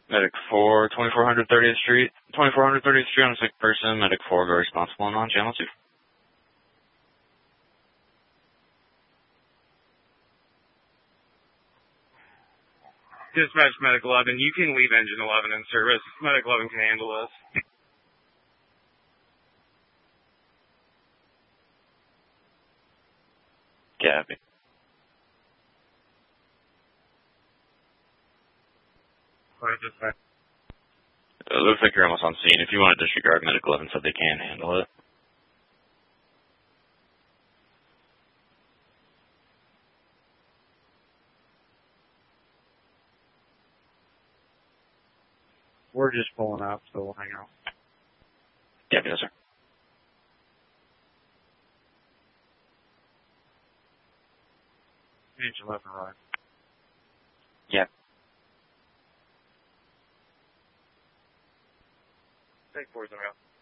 Medic 4, 2430th Street. 2430th Street on a sick person. Medic 4, go responsible and on channel 2. Dispatch Medic 11, you can leave engine 11 in service. Medic 11 can handle this. Copy. Alright, dispatch. It looks like you're almost on scene. If you want to disregard, Medic 11 said they can handle it. We're just pulling up, so we'll hang out. Copy, yes, sir. Engine 11 right. Yeah. Take 4's around.